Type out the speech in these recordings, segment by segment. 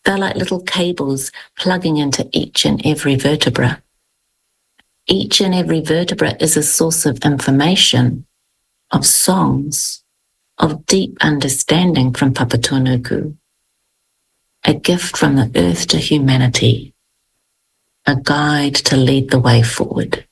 They're like little cables plugging into each and every vertebra. Each and every vertebra is a source of information, of songs, of deep understanding from Papatūānuku, a gift from the earth to humanity, a guide to lead the way forward.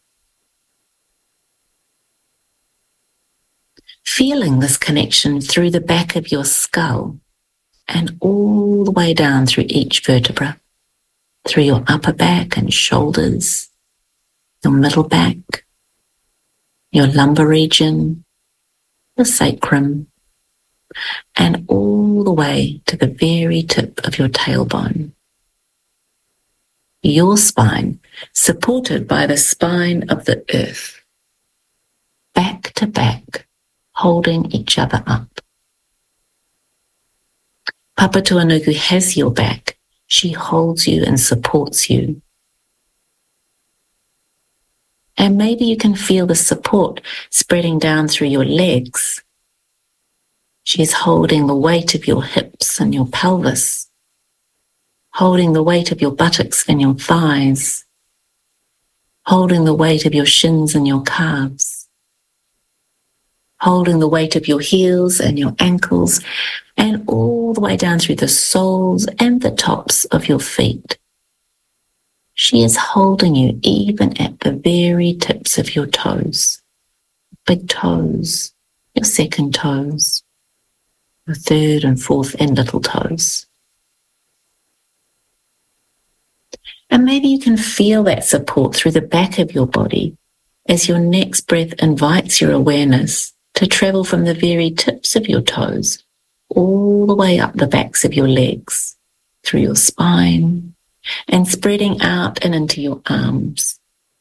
Feeling this connection through the back of your skull and all the way down through each vertebra, through your upper back and shoulders, your middle back, your lumbar region, the sacrum, and all the way to the very tip of your tailbone. Your spine supported by the spine of the earth, back to back, holding each other up. Papatūānuku has your back. She holds you and supports you. And maybe you can feel the support spreading down through your legs. She's holding the weight of your hips and your pelvis, holding the weight of your buttocks and your thighs, holding the weight of your shins and your calves, holding the weight of your heels and your ankles, and all the way down through the soles and the tops of your feet. She is holding you even at the very tips of your toes, big toes, your second toes, your third and fourth and little toes. And maybe you can feel that support through the back of your body as your next breath invites your awareness to travel from the very tips of your toes all the way up the backs of your legs, through your spine, and spreading out and into your arms.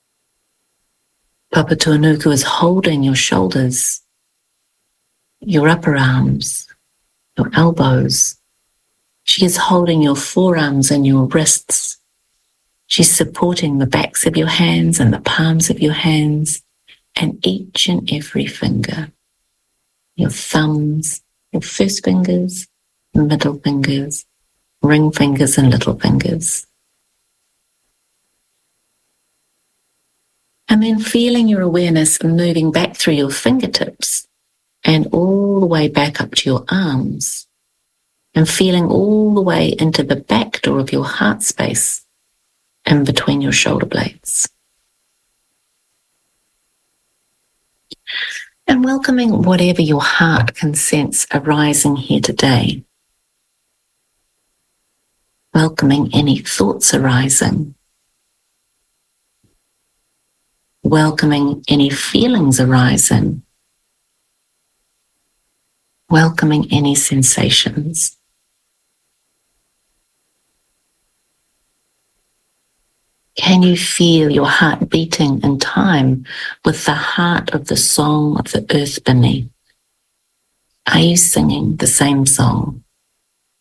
Papatūānuku is holding your shoulders, your upper arms, your elbows. She is holding your forearms and your wrists. She's supporting the backs of your hands and the palms of your hands and each and every finger. Your thumbs, your first fingers, middle fingers, ring fingers and little fingers. And then feeling your awareness moving back through your fingertips and all the way back up to your arms, and feeling all the way into the back door of your heart space in between your shoulder blades. And welcoming whatever your heart can sense arising here today. Welcoming any thoughts arising. Welcoming any feelings arising. Welcoming any sensations. Can you feel your heart beating in time with the heart of the song of the earth beneath? Are you singing the same song?